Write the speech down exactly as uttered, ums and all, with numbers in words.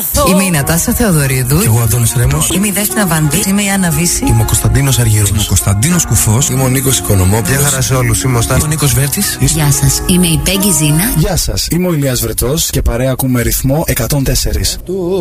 Είμαι η Νατάσα Θεοδωρίδου. Και εγώ Αντώνης Ρέμος. Είμαι η Δέσποινα Βανδύ. Είμαι η Άννα Βύση. Είμαι ο Κωνσταντίνος Αργύρος. Είμαι ο Κωνσταντίνος Κουφός. Είμαι ο Νίκος Οικονομόπουλος. Γεια χαρά σε όλους. Είμαι ο Στάθης. Είμαι ο Νίκος Βέρτης. Γεια σας. Είμαι η Πέγγι Ζήνα. Γεια σας. Είμαι ο Ηλίας Βρετός και παρέα ακούμε ρυθμό εκατόν τέσσερα.